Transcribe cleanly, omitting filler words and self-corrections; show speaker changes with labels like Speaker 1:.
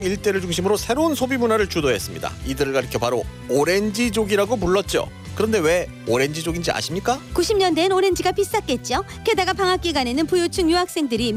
Speaker 1: 일대를 중심으로 새로운 소비 문화를 주도했습니다. 이들을 가리켜 바로 오렌지족이라고 불렀죠. 그런데 왜 오렌지족인지 아십니까?
Speaker 2: 90년대엔 오렌지가 비쌌겠죠. 게다가 방학 기간에는 부유층 유학생들이